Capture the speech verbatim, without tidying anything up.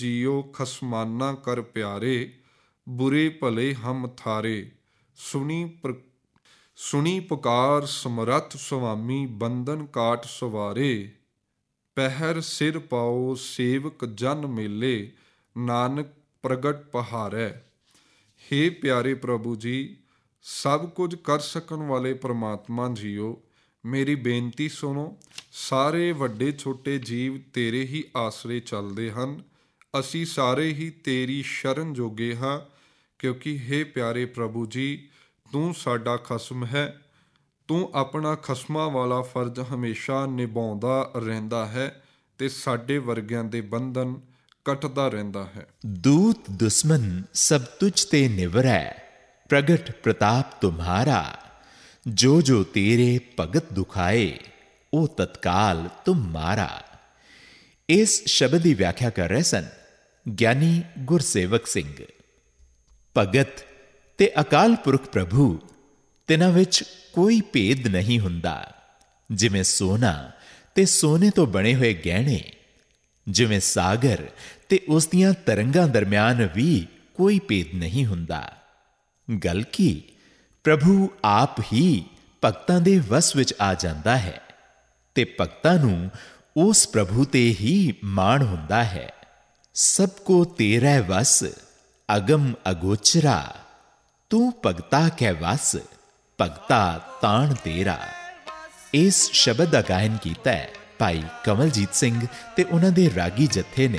जियो खसमाना कर प्यारे, बुरे भले हम थारे। सुनी प्र सुनी पुकार समरथ स्वामी, बंधन काट सवारे। पहर सिर पाओ सेवक जन मेले, नानक प्रगट पहारै। हे प्यारे प्रभु जी, ਸਭ ਕੁਝ ਕਰ ਸਕਣ ਵਾਲੇ ਪ੍ਰਮਾਤਮਾ ਜੀਓ, ਮੇਰੀ ਬੇਨਤੀ ਸੁਣੋ। ਸਾਰੇ ਵੱਡੇ ਛੋਟੇ ਜੀਵ ਤੇਰੇ ਹੀ ਆਸਰੇ ਚੱਲਦੇ ਹਨ। ਅਸੀਂ ਸਾਰੇ ਹੀ ਤੇਰੀ ਸ਼ਰਨ ਜੋਗੇ ਹਾਂ, ਕਿਉਂਕਿ ਹੇ ਪਿਆਰੇ ਪ੍ਰਭੂ ਜੀ, ਤੂੰ ਸਾਡਾ ਖਸਮ ਹੈ। ਤੂੰ ਆਪਣਾ ਖਸਮਾਂ ਵਾਲਾ ਫਰਜ਼ ਹਮੇਸ਼ਾ ਨਿਭਾਉਂਦਾ ਰਹਿੰਦਾ ਹੈ ਤੇ ਸਾਡੇ ਵਰਗਿਆਂ ਦੇ ਬੰਧਨ ਕੱਟਦਾ ਰਹਿੰਦਾ ਹੈ। दूत दुश्मन सब तुझ ते निवरै, प्रगट प्रताप तुम्हारा। जो जो तेरे भगत दुखाए, ओ तत्काल तुम मारा। इस शब्द की व्याख्या कर रहे सन ਗਿਆਨੀ ਗੁਰਸੇਵਕ ਸਿੰਘ। ਭਗਤ ਤੇ ਅਕਾਲ ਪੁਰਖ ਪ੍ਰਭੂ, ਤਿਨਾਂ ਵਿੱਚ ਕੋਈ ਭੇਦ ਨਹੀਂ ਹੁੰਦਾ। ਜਿਵੇਂ ਸੋਨਾ ਤੇ ਸੋਨੇ ਤੋਂ ਬਣੇ ਹੋਏ ਗਹਿਣੇ, ਜਿਵੇਂ ਸਾਗਰ ਤੇ ਉਸ ਦੀਆਂ ਤਰੰਗਾਂ ਦਰਮਿਆਨ ਵੀ ਕੋਈ ਭੇਦ ਨਹੀਂ ਹੁੰਦਾ। ਗੱਲ ਕੀ, ਪ੍ਰਭੂ ਆਪ ਹੀ ਭਗਤਾਂ ਦੇ ਵਸ ਵਿੱਚ ਆ ਜਾਂਦਾ ਹੈ ਤੇ ਭਗਤਾਂ ਨੂੰ ਉਸ ਪ੍ਰਭੂ ਤੇ ਹੀ ਮਾਣ ਹੁੰਦਾ ਹੈ। ਸਭ ਕੋ ਤੇਰਾ ਵਸ, ਅਗਮ ਅਗੋਚਰਾ। ਤੂੰ ਭਗਤਾ ਕੈ ਵਸ, ਭਗਤਾ ਤਾਣ ਤੇਰਾ। ਇਸ ਸ਼ਬਦ ਦਾ ਗਾਇਨ ਕੀਤਾ ਹੈ ਭਾਈ ਕਮਲਜੀਤ ਸਿੰਘ ਤੇ ਉਹਨਾਂ ਦੇ ਰਾਗੀ ਜੱਥੇ ਨੇ।